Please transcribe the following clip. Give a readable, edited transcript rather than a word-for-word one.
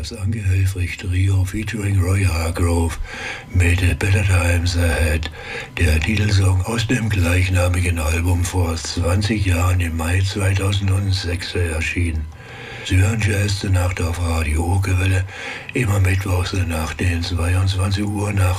das Anke Helfrich Trio featuring Roy Hargrove mit Better Times Ahead, der Titelsong aus dem gleichnamigen Album vor 20 Jahren im Mai 2006 erschienen. Sie hören Jazz zur Nacht auf Radio Okerwelle, immer mittwochs nach den 22 Uhr nach